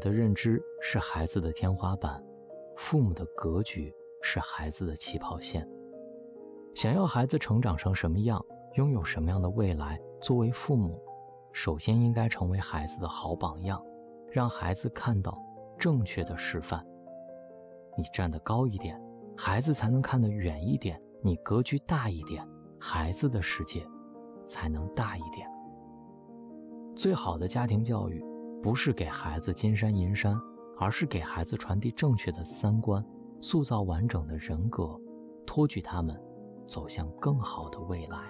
的认知是孩子的天花板，父母的格局是孩子的起跑线。想要孩子成长成什么样，拥有什么样的未来，作为父母，首先应该成为孩子的好榜样，让孩子看到正确的示范。你站得高一点，孩子才能看得远一点；你格局大一点，孩子的世界才能大一点。最好的家庭教育不是给孩子金山银山，而是给孩子传递正确的三观，塑造完整的人格，托举他们走向更好的未来。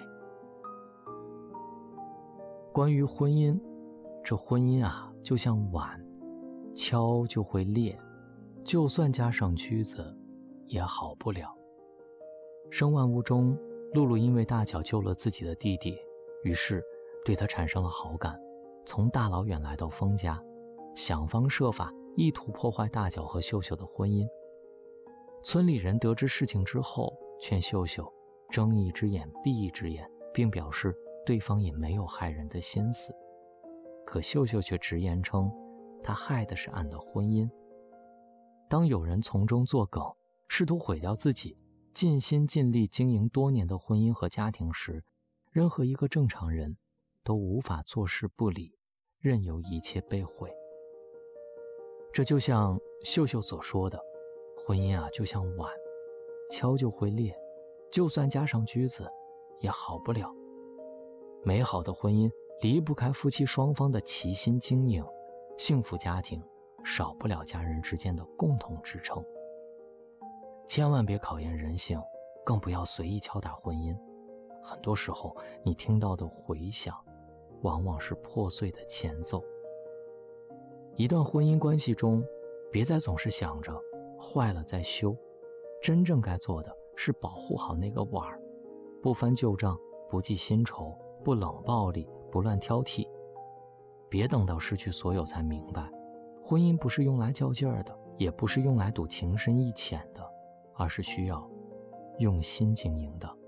关于婚姻，这婚姻啊，就像碗，敲就会裂，就算加上锯子也好不了。生万物中，露露因为大脚救了自己的弟弟，于是对他产生了好感，从大老远来到封家，想方设法意图破坏大脚和秀秀的婚姻。村里人得知事情之后，劝秀秀睁一只眼闭一只眼，并表示对方也没有害人的心思。可秀秀却直言称，他害的是俺的婚姻。当有人从中作梗，试图毁掉自己尽心尽力经营多年的婚姻和家庭时，任何一个正常人都无法坐视不理，任由一切被毁。这就像秀秀所说的，婚姻啊，就像碗，敲就会裂，就算加上锯子也好不了。美好的婚姻离不开夫妻双方的齐心经营，幸福家庭少不了家人之间的共同支撑。千万别考验人性，更不要随意敲打婚姻。很多时候，你听到的回响往往是破碎的前奏。一段婚姻关系中，别再总是想着坏了再修，真正该做的是保护好那个碗，不翻旧账，不记新仇，不冷暴力，不乱挑剔。别等到失去所有才明白，婚姻不是用来较劲儿的，也不是用来赌情深意浅的，而是需要用心经营的。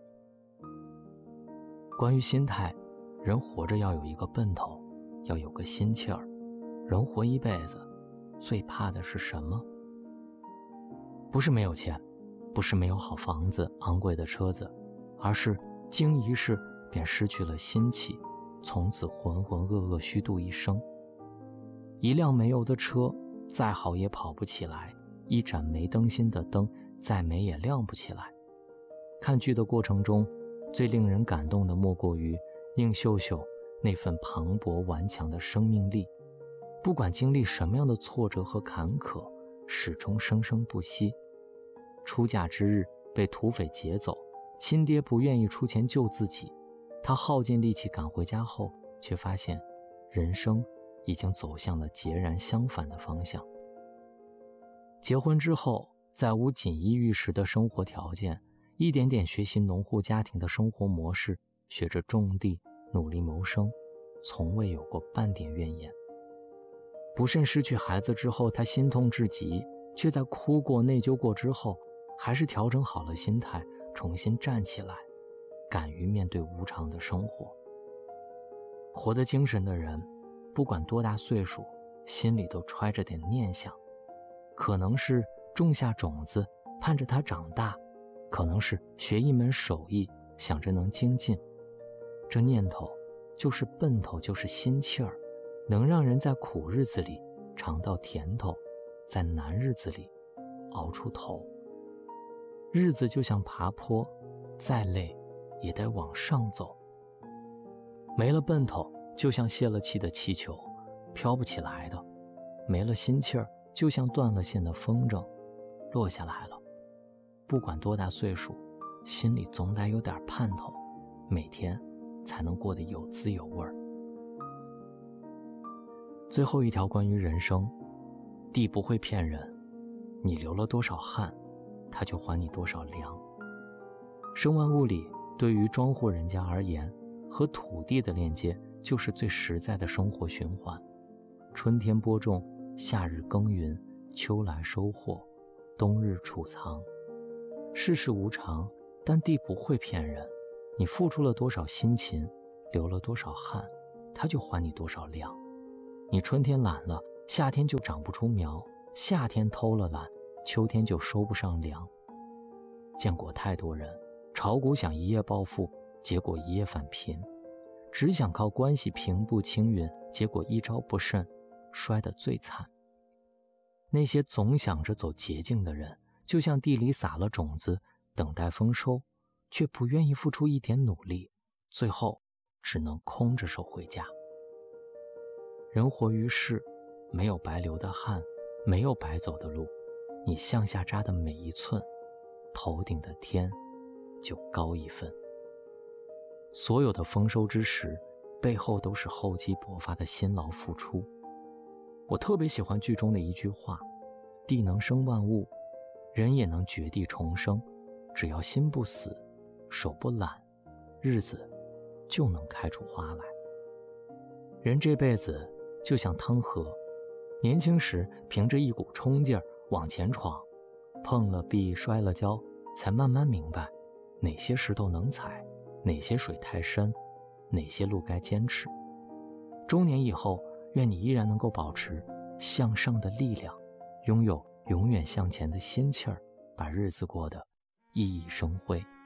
关于心态，人活着要有一个奔头，要有个心气儿。人活一辈子，最怕的是什么？不是没有钱，不是没有好房子、昂贵的车子，而是经一事便失去了心气，从此浑浑噩噩虚度一生。一辆没油的车再好也跑不起来，一盏没灯芯的灯再美也亮不起来。看剧的过程中，最令人感动的莫过于宁秀秀那份磅礴顽强的生命力，不管经历什么样的挫折和坎坷，始终生生不息。出嫁之日被土匪劫走，亲爹不愿意出钱救自己，他耗尽力气赶回家后，却发现人生已经走向了截然相反的方向。结婚之后，再无锦衣玉食的生活条件，一点点学习农户家庭的生活模式，学着种地，努力谋生，从未有过半点怨言。不慎失去孩子之后，他心痛至极，却在哭过内疚过之后，还是调整好了心态，重新站起来，敢于面对无常的生活。活得精神的人，不管多大岁数，心里都揣着点念想，可能是种下种子，盼着它长大，可能是学一门手艺，想着能精进。这念头就是奔头，就是心气儿，能让人在苦日子里尝到甜头，在难日子里熬出头。日子就像爬坡，再累也得往上走。没了奔头，就像泄了气的气球，飘不起来的；没了心气儿，就像断了线的风筝，落下来了。不管多大岁数，心里总得有点盼头，每天才能过得有滋有味儿。最后一条关于人生，地不会骗人，你流了多少汗，它就还你多少粮。生万物里，对于庄户人家而言，和土地的链接就是最实在的生活循环。春天播种，夏日耕耘，秋来收获，冬日储藏。世事无常，但地不会骗人，你付出了多少辛勤，流了多少汗，它就还你多少粮。你春天懒了， 夏天就长不出苗，夏天偷了懒，秋天就收不上粮。见过太多人炒股想一夜暴富，结果一夜返贫；只想靠关系平步青云，结果一招不慎，摔得最惨。那些总想着走捷径的人，就像地里撒了种子，等待丰收，却不愿意付出一点努力，最后只能空着手回家。人活于世，没有白流的汗，没有白走的路，你向下扎的每一寸，头顶的天就高一分。所有的丰收之时，背后都是厚积薄发的辛劳付出。我特别喜欢剧中的一句话：地能生万物，人也能绝地重生，只要心不死，手不懒，日子就能开出花来。人这辈子就像汤河，年轻时凭着一股冲劲儿往前闯，碰了壁摔了跤，才慢慢明白哪些石头能踩，哪些水太深，哪些路该坚持。中年以后，愿你依然能够保持向上的力量，拥有永远向前的心气儿，把日子过得熠熠生辉。